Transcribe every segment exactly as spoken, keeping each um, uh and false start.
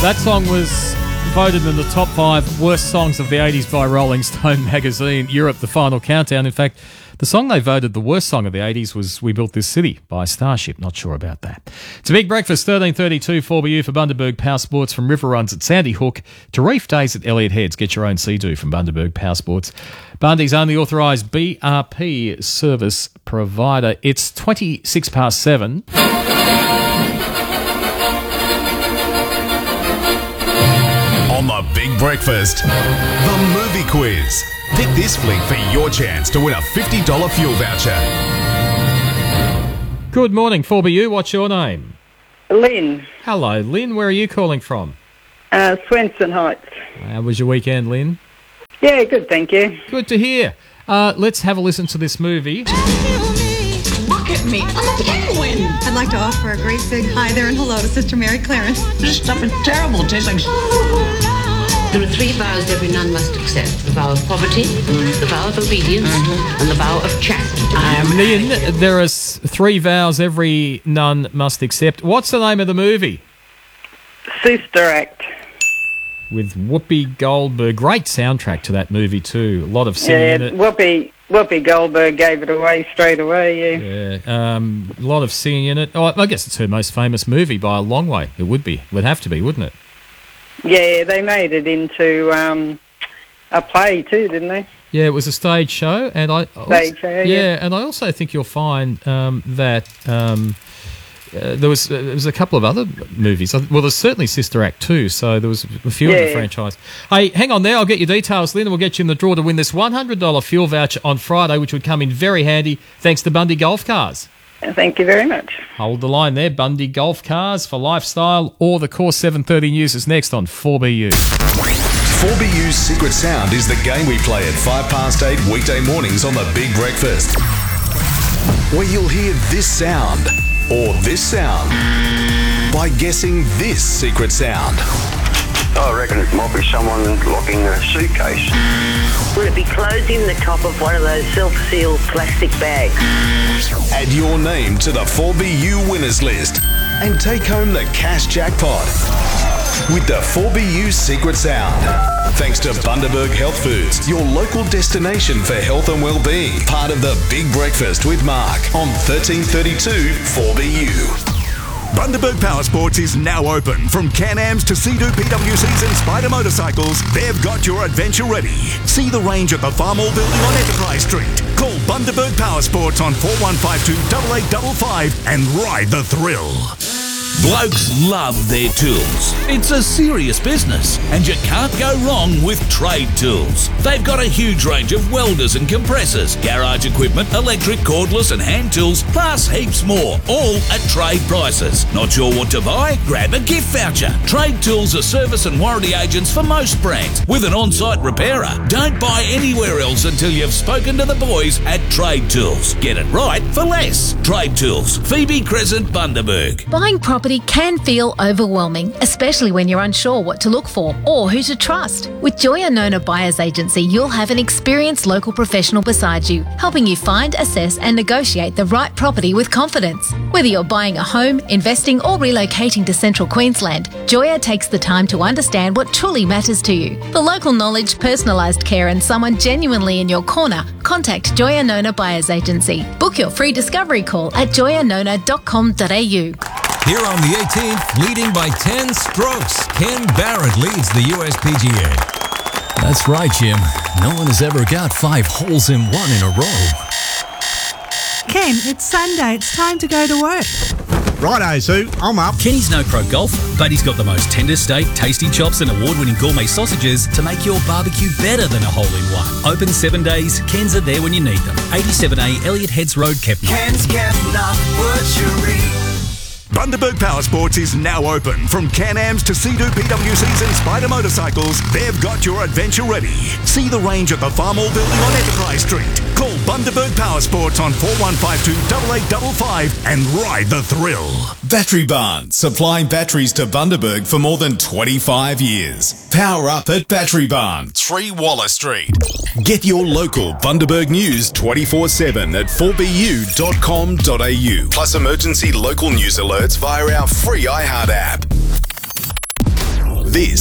That song was voted in the top five worst songs of the eighties by Rolling Stone magazine, Europe, the final countdown. In fact, the song they voted the worst song of the eighties was We Built This City by Starship. Not sure about that. It's a big breakfast, thirteen thirty-two four B U for Bundaberg Power Sports, from river runs at Sandy Hook to reef days at Elliott Heads. Get your own Sea-Doo from Bundaberg Power Sports, Bundy's only authorised B R P service provider. It's twenty-six past seven. On the Big Breakfast, the movie quiz. Pick this flick for your chance to win a fifty dollars fuel voucher. Good morning, four B U. What's your name? Lynn. Hello, Lynn. Where are you calling from? Uh, Swenson Heights. How was your weekend, Lynn? Yeah, good, thank you. Good to hear. Uh, let's have a listen to this movie. Look at me. I'm a penguin. I'd like to offer a great big hi there and hello to Sister Mary Clarence. This stuff is terrible. It tastes like... There are three vows every nun must accept. The vow of poverty, mm-hmm. the vow of obedience, mm-hmm. and the vow of chastity. Um, Lynn, there are s- three vows every nun must accept. What's the name of the movie? Sister Act. With Whoopi Goldberg. Great soundtrack to that movie too. A lot of singing Yeah, in it. Whoopi, Whoopi Goldberg gave it away straight away, yeah. Yeah, um, a lot of singing in it. Oh, I guess it's her most famous movie by a long way. It would be. It would have to be, wouldn't it? Yeah, they made it into um, a play too, didn't they? Yeah, it was a stage show, and I also, Stage show, yeah, yeah. and I also think you'll find um, that um, uh, there was uh, there was a couple of other movies. Well, there's certainly Sister Act two, so there was a few in the Yeah. franchise. Hey, hang on there, I'll get your details, Lynn, and we'll get you in the draw to win this one hundred dollars fuel voucher on Friday, which would come in very handy thanks to Bundy Golf Cars. Thank you very much. Hold the line there. Bundy Golf Cars for lifestyle, or the Course seven thirty News is next on four B U. four B U's Secret Sound is the game we play at five past eight weekday mornings on the Big Breakfast, where you'll hear this sound or this sound by guessing this secret sound. I reckon it might be someone locking a suitcase. Would it be closing the top of one of those self-sealed plastic bags? Add your name to the four B U winners list and take home the cash jackpot with the four B U Secret Sound. Thanks to Bundaberg Health Foods, your local destination for health and well-being. Part of the Big Breakfast with Mark on thirteen thirty-two four B U. Bundaberg Power Sports is now open. From Can-Ams to Sea-Doo P W Cs and Spider motorcycles, they've got your adventure ready. See the range at the Farmall Building on Enterprise Street. Call Bundaberg Power Sports on four one five two, eight eight five five and ride the thrill. Blokes love their tools. It's a serious business, and you can't go wrong with Trade Tools. They've got a huge range of welders and compressors, garage equipment, electric, cordless and hand tools, plus heaps more, all at trade prices. Not sure what to buy? Grab a gift voucher. Trade Tools are service and warranty agents for most brands, with an on-site repairer. Don't buy anywhere else until you've spoken to the boys at Trade Tools. Get it right for less. Trade Tools, Phoebe Crescent, Bundaberg. Buying property can feel overwhelming, especially when you're unsure what to look for or who to trust. With Joya Nona Buyers Agency, you'll have an experienced local professional beside you, helping you find, assess and negotiate the right property with confidence. Whether you're buying a home, investing or relocating to central Queensland, Joya takes the time to understand what truly matters to you. For local knowledge, personalised care and someone genuinely in your corner, contact Joya Nona Buyers Agency. Book your free discovery call at joya nona dot com dot a u. Here on the eighteenth, leading by ten strokes, Ken Barrett leads the U S P G A. That's right, Jim. No one has ever got five holes in one in a row. Ken, it's Sunday. It's time to go to work. Righto, Sue. I'm up. Kenny's no pro golfer, but he's got the most tender steak, tasty chops and award-winning gourmet sausages to make your barbecue better than a hole-in-one. Open seven days, Ken's are there when you need them. eighty-seven A Elliott Heads Road, Kepner. Ken's Kepner Butchery. Bundaberg Power Sports is now open. From Can-Ams to Sea-Doo P W Cs and Spider motorcycles, they've got your adventure ready. See the range at the Farmall Building on Enterprise Street. Call Bundaberg Power Sports on four one five two, eight eight five five and ride the thrill. Battery Barn, supplying batteries to Bundaberg for more than twenty-five years. Power up at Battery Barn, three Wallace Street. Get your local Bundaberg news twenty-four seven at four b u dot com dot a u. Plus emergency local news alerts via our free iHeart app.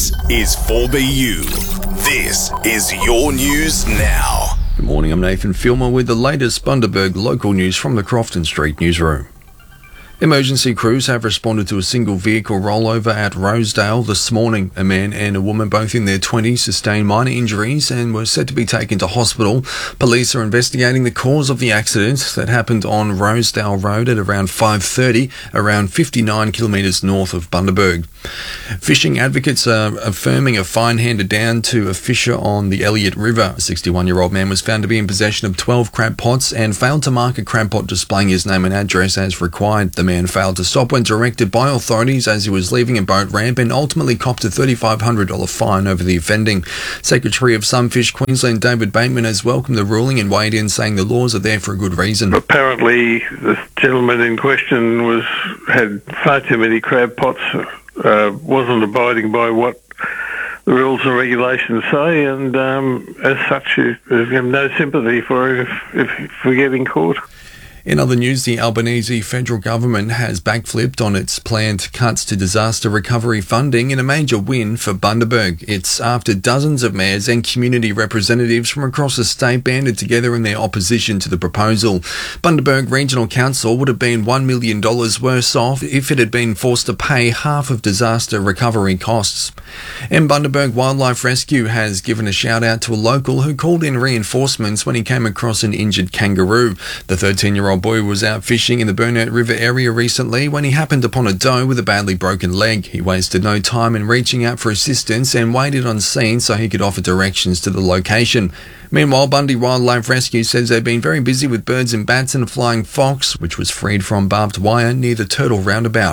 This is four B U. This is your news now. Good morning, I'm Nathan Filmer with the latest Bundaberg local news from the Crofton Street newsroom. Emergency crews have responded to a single vehicle rollover at Rosedale this morning. A man and a woman, both in their twenties, sustained minor injuries and were said to be taken to hospital. Police are investigating the cause of the accident that happened on Rosedale Road at around five thirty, around fifty-nine kilometres north of Bundaberg. Fishing advocates are affirming a fine handed down to a fisher on the Elliott River. A sixty-one-year-old man was found to be in possession of twelve crab pots and failed to mark a crab pot displaying his name and address as required. The man failed to stop when directed by authorities as he was leaving a boat ramp and ultimately copped a three thousand five hundred dollars fine over the offending. Secretary of Sunfish Queensland David Bateman has welcomed the ruling and weighed in, saying the laws are there for a good reason. Apparently the gentleman in question was had far too many crab pots, uh, wasn't abiding by what the rules and regulations say, and um, as such you have no sympathy for if, if, if we get in court. In other news, the Albanese federal government has backflipped on its planned cuts to disaster recovery funding in a major win for Bundaberg. It's after dozens of mayors and community representatives from across the state banded together in their opposition to the proposal. Bundaberg Regional Council would have been one million dollars worse off if it had been forced to pay half of disaster recovery costs. And Bundaberg Wildlife Rescue has given a shout out to a local who called in reinforcements when he came across an injured kangaroo. The thirteen-year-old boy was out fishing in the Burnett River area recently when he happened upon a doe with a badly broken leg. He wasted no time in reaching out for assistance and waited on scene so he could offer directions to the location. Meanwhile, Bundy Wildlife Rescue says they've been very busy with birds and bats and a flying fox, which was freed from barbed wire near the Turtle Roundabout.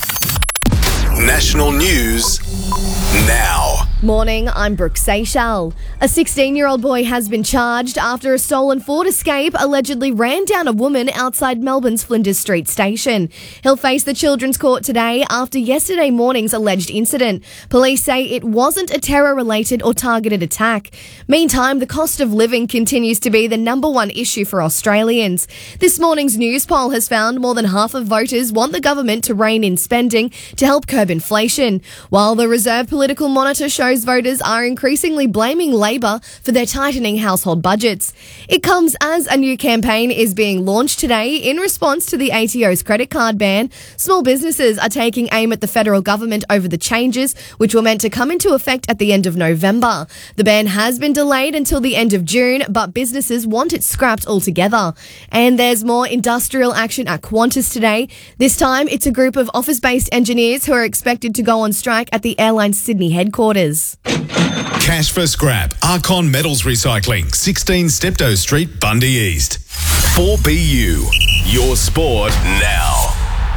National news now. Morning, I'm Brooke Seychelles. A sixteen-year-old boy has been charged after a stolen Ford Escape allegedly ran down a woman outside Melbourne's Flinders Street station. He'll face the Children's Court today after yesterday morning's alleged incident. Police say it wasn't a terror-related or targeted attack. Meantime, the cost of living continues to be the number one issue for Australians. This morning's news poll has found more than half of voters want the government to rein in spending to help curb inflation, while the Reserve Political Monitor shows voters are increasingly blaming Labor for their tightening household budgets. It comes as a new campaign is being launched today in response to the A T O's credit card ban. Small businesses are taking aim at the federal government over the changes, which were meant to come into effect at the end of November. The ban has been delayed until the end of June, but businesses want it scrapped altogether. And there's more industrial action at Qantas today. This time, it's a group of office-based engineers who are expected to go on strike at the airline's Sydney headquarters. Cash for scrap. Archon Metals Recycling, sixteen Steptoe Street, Bundy East. four B U. Your sport now.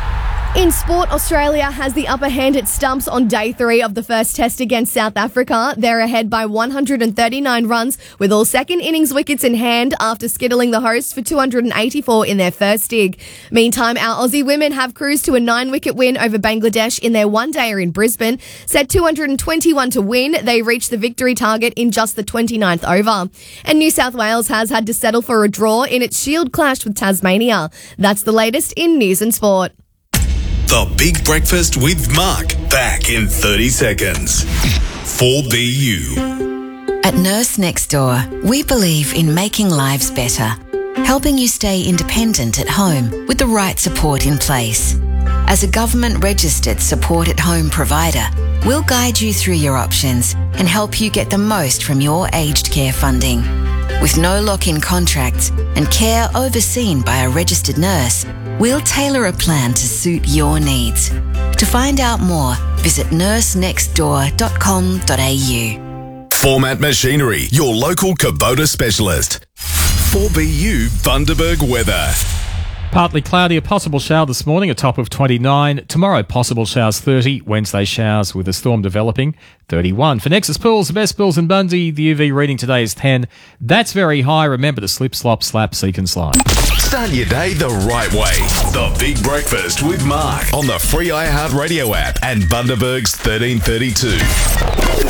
In sport, Australia has the upper hand at stumps on day three of the first test against South Africa. They're ahead by one hundred thirty-nine runs with all second innings wickets in hand after skittling the hosts for two hundred eighty-four in their first dig. Meantime, our Aussie women have cruised to a nine-wicket win over Bangladesh in their one-dayer in Brisbane. Set two hundred twenty-one to win, they reached the victory target in just the twenty-ninth over. And New South Wales has had to settle for a draw in its Shield clash with Tasmania. That's the latest in news and sport. The Big Breakfast with Mark. Back in thirty seconds. four B U. At Nurse Next Door, we believe in making lives better, helping you stay independent at home with the right support in place. As a government-registered support-at-home provider, we'll guide you through your options and help you get the most from your aged care funding. With no lock-in contracts and care overseen by a registered nurse, we'll tailor a plan to suit your needs. To find out more, visit nurse next door dot com dot a u. Format Machinery, your local Kubota specialist. four B U Bundaberg weather. Partly cloudy, a possible shower this morning, a top of twenty-nine. Tomorrow, possible showers thirty. Wednesday, showers with a storm developing, thirty-one. For Nexus Pools, the best pools in Bundy, the U V reading today is ten. That's very high. Remember to slip, slop, slap, seek and slide. Start your day the right way. The Big Breakfast with Mark on the free iHeartRadio app and Bundaberg's thirteen thirty-two.